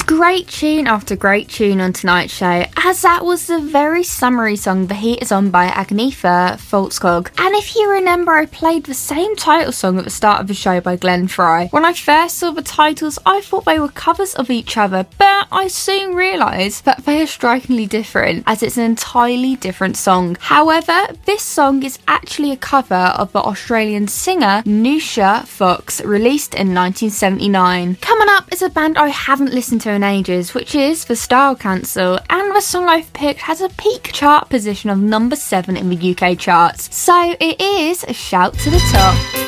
Great tune after great tune on tonight's show, as that was the very summery song The Heat Is On by Agnetha Fältskog. And if you remember, I played the same title song at the start of the show by Glenn Fry. When I first saw the titles, I thought they were covers of each other, but I soon realised that they are strikingly different, as it's an entirely different song. However, this song is actually a cover of the Australian singer Nusha Fox, released in 1979. Coming up is a band I haven't listened to in ages, which is The Style Council, and the song I've picked has a peak chart position of number 7 in the UK charts, so it is a shout to the top.